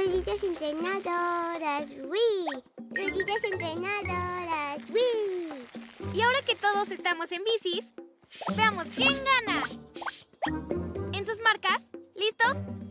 Rueditas entrenadoras, ¡wii! Rueditas entrenadoras, ¡wii! Y ahora que todos estamos en bicis, veamos quién gana. En sus marcas, ¿listos?